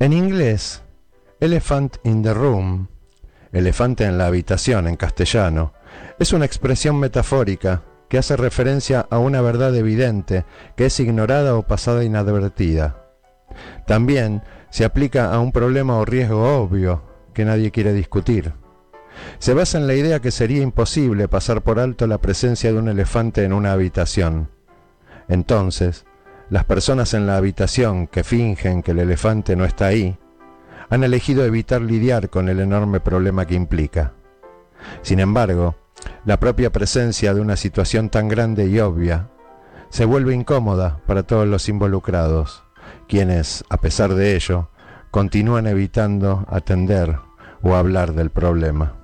En inglés, elephant in the room, elefante en la habitación en castellano, es una expresión metafórica que hace referencia a una verdad evidente que es ignorada o pasada inadvertida. También se aplica a un problema o riesgo obvio que nadie quiere discutir. Se basa en la idea que sería imposible pasar por alto la presencia de un elefante en una habitación. Entonces, las personas en la habitación que fingen que el elefante no está ahí, han elegido evitar lidiar con el enorme problema que implica. Sin embargo, la propia presencia de una situación tan grande y obvia se vuelve incómoda para todos los involucrados, quienes, a pesar de ello, continúan evitando atender o hablar del problema.